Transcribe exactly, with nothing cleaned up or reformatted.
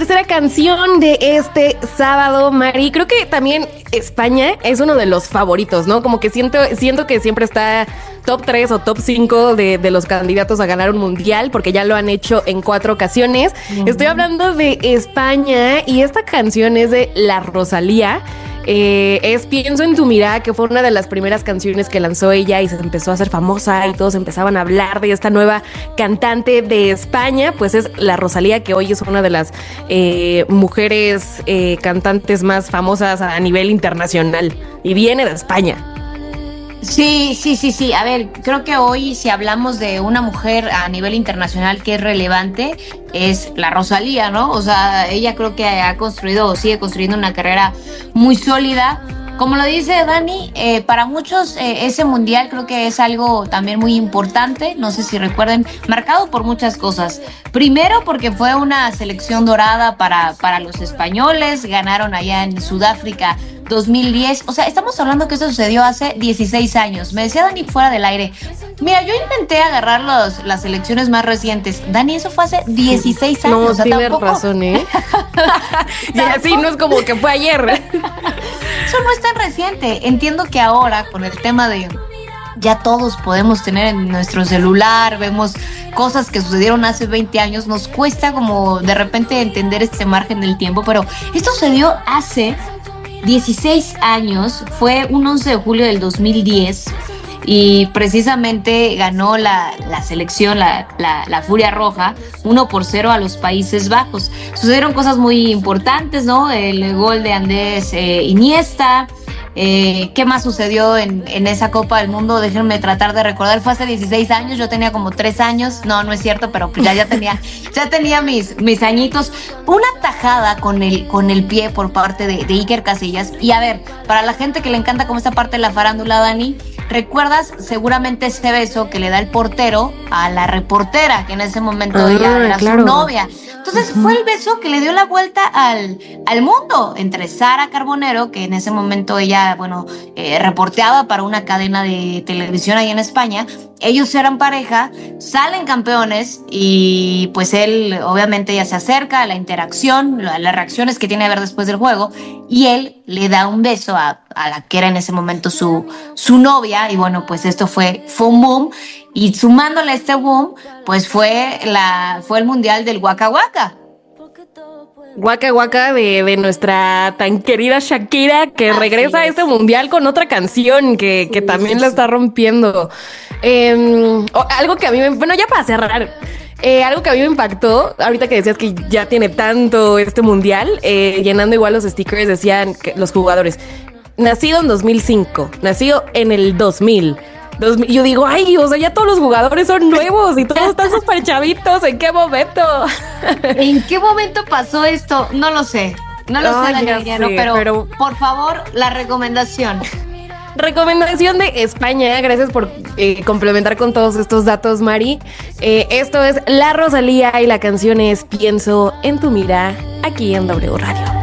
tercera canción de este sábado, Mari. Creo que también España es uno de los favoritos, ¿no? Como que siento, siento que siempre está top tres o top cinco de, de los candidatos a ganar un mundial, porque ya lo han hecho en cuatro ocasiones. Uh-huh. Estoy hablando de España y esta canción es de La Rosalía. Eh, es Pienso en tu mirada, que fue una de las primeras canciones que lanzó ella y se empezó a hacer famosa y todos empezaban a hablar de esta nueva cantante de España. Pues es La Rosalía, que hoy es una de las eh, mujeres eh, cantantes más famosas a nivel internacional y viene de España. Sí, sí, sí, sí. A ver, creo que hoy si hablamos de una mujer a nivel internacional que es relevante, es la Rosalía, ¿no? O sea, ella creo que ha construido o sigue construyendo una carrera muy sólida. Como lo dice Dani, eh, para muchos eh, ese mundial creo que es algo también muy importante, no sé si recuerden, marcado por muchas cosas. Primero porque fue una selección dorada para, para los españoles, ganaron allá en Sudáfrica dos mil diez, o sea, estamos hablando que esto sucedió hace dieciséis años. Me decía Dani fuera del aire, mira, yo intenté agarrar los, las elecciones más recientes. Dani, eso fue hace dieciséis años. No, o sea, tienes tampoco... razón, ¿eh? Y así no es como que fue ayer. Eso no es tan reciente. Entiendo que ahora, con el tema de ya todos podemos tener en nuestro celular, vemos cosas que sucedieron hace veinte años, nos cuesta como de repente entender este margen del tiempo, pero esto sucedió hace dieciséis años, fue un once de julio del dos mil diez y precisamente ganó la, la selección, la, la, la Furia Roja, uno por cero a los Países Bajos. Sucedieron cosas muy importantes, ¿no? El gol de Andrés eh, Iniesta. Eh, ¿Qué más sucedió en, en esa Copa del Mundo? Déjenme tratar de recordar. Fue hace dieciséis años, yo tenía como tres años. No, no es cierto, pero pues ya, ya tenía, ya tenía mis, mis añitos. Una tajada con el, con el pie por parte de, de Iker Casillas. Y a ver, para la gente que le encanta como esta parte de la farándula, Dani, ¿recuerdas seguramente ese beso que le da el portero a la reportera, que en ese momento ah, ella era claro. su novia? Entonces uh-huh. fue el beso que le dio la vuelta al, al mundo entre Sara Carbonero, que en ese momento ella, bueno, eh, reporteaba para una cadena de televisión ahí en España. Ellos eran pareja, salen campeones y pues él obviamente ya se acerca a la interacción, las reacciones que tiene a ver después del juego, y él le da un beso a, a la que era en ese momento su, su novia, y bueno, pues esto fue, fue un boom. Y sumándole a este boom, pues fue la fue el mundial del Waka Waka. Waka Waka de, de nuestra tan querida Shakira, que Así regresa es. a este mundial con otra canción que, que sí, también sí, la está rompiendo. Eh, algo que a mí me... Bueno, ya para cerrar... Eh, algo que a mí me impactó, ahorita que decías que ya tiene tanto este mundial, eh, llenando igual los stickers, decían que los jugadores, nacido en dos mil cinco, nacido en el dos mil. Y yo digo, ay, o sea, ya todos los jugadores son nuevos y todos están súper chavitos. ¿En qué momento? ¿En qué momento pasó esto? No lo sé. No lo oh, sé, Daniel, pero, pero por favor, la recomendación. Recomendación de España, gracias por eh, complementar con todos estos datos, Mari. Eh, esto es La Rosalía y la canción es Pienso en tu mirada, aquí en W Radio.